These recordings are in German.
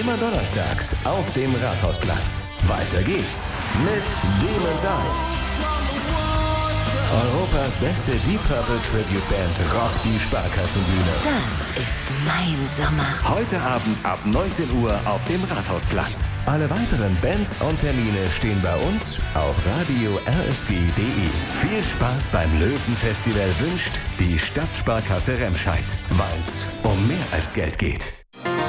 Immer donnerstags auf dem Rathausplatz. Weiter geht's mit Demon's Eye. Europas beste Deep Purple Tribute Band rockt die Sparkassenbühne. Das ist mein Sommer. Heute Abend ab 19 Uhr auf dem Rathausplatz. Alle weiteren Bands und Termine stehen bei uns auf radio rsg.de. Viel Spaß beim Löwenfestival wünscht die Stadtsparkasse Remscheid, weil's um mehr als Geld geht.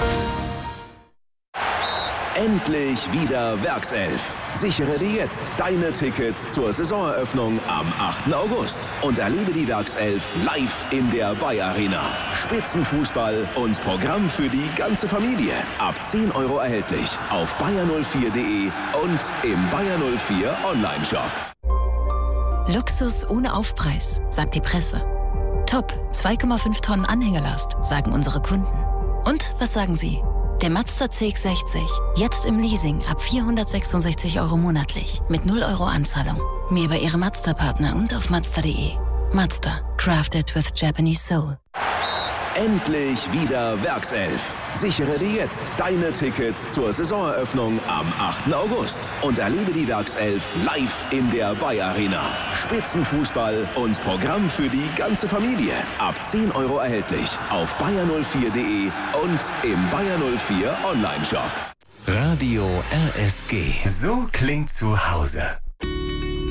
Endlich wieder Werkself. Sichere dir jetzt deine Tickets zur Saisoneröffnung am 8. August und erlebe die Werkself live in der Bayer Arena. Spitzenfußball und Programm für die ganze Familie. Ab 10 € erhältlich auf bayer04.de und im Bayer 04 Online-Shop. Luxus ohne Aufpreis, sagt die Presse. Top, 2,5 Tonnen Anhängelast, sagen unsere Kunden. Und was sagen Sie? Der Mazda CX-60, jetzt im Leasing ab 466 € monatlich, mit 0 € Anzahlung. Mehr bei Ihrem Mazda-Partner und auf Mazda.de. Mazda, crafted with Japanese soul. Endlich wieder Werkself. Sichere dir jetzt deine Tickets zur Saisoneröffnung am 8. August und erlebe die Werkself live in der Bayer Arena. Spitzenfußball und Programm für die ganze Familie. Ab 10 € erhältlich auf bayer04.de und im Bayer 04 Online-Shop. Radio RSG. So klingt zu Hause.